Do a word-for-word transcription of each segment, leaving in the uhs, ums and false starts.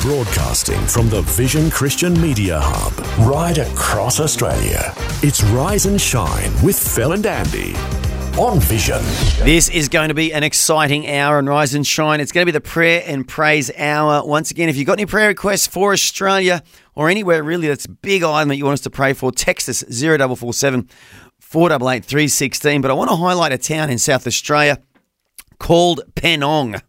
Broadcasting from the Vision Christian Media Hub, right across Australia. It's Rise and Shine with Phil and Andy on Vision. This is going to be an exciting hour on Rise and Shine. It's going to be the Prayer and Praise Hour. Once again, if you've got any prayer requests for Australia or anywhere really that's a big item that you want us to pray for, text us zero four four seven, four eight eight, three one six. But I want to highlight a town in South Australia called Penong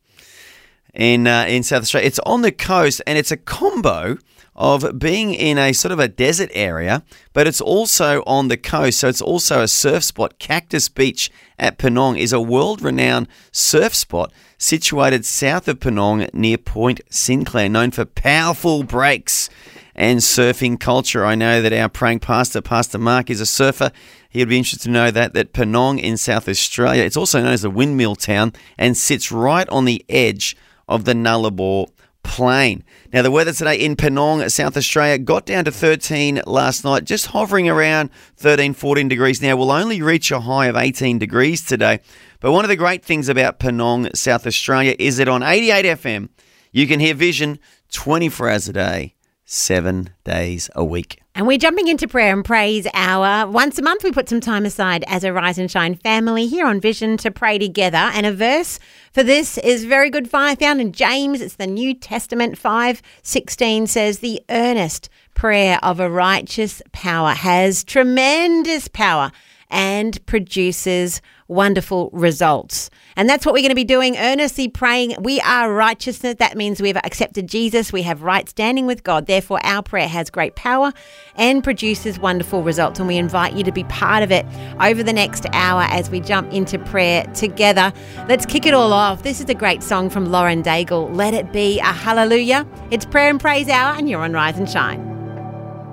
in uh, in South Australia. It's on the coast, and it's a combo of being in a sort of a desert area, but it's also on the coast, so it's also a surf spot. Cactus Beach at Penong is a world-renowned surf spot situated south of Penong near Point Sinclair, known for powerful breaks and surfing culture. I know that our praying pastor, Pastor Mark, is a surfer. He'd be interested to know that, that Penong in South Australia, it's also known as the windmill town and sits right on the edge of the Nullarbor Plain. Now, the weather today in Penong, South Australia, got down to thirteen last night, just hovering around thirteen, fourteen degrees now. We'll only reach a high of eighteen degrees today. But one of the great things about Penong, South Australia, is that on eighty-eight F M, you can hear Vision twenty-four hours a day, seven days a week. And we're jumping into Prayer and Praise Hour. Once a month, we put some time aside as a Rise and Shine family here on Vision to pray together. And a verse for this is very good fire found in James. It's the New Testament. Five sixteen says, the earnest prayer of a righteous power has tremendous power and produces wonderful results. And that's what we're going to be doing, earnestly praying. We are righteousness. That means we've accepted Jesus. We have right standing with God. Therefore, our prayer has great power and produces wonderful results. And we invite you to be part of it over the next hour as we jump into prayer together. Let's kick it all off. This is a great song from Lauren Daigle. Let it be a hallelujah. It's Prayer and Praise Hour, and you're on Rise and Shine.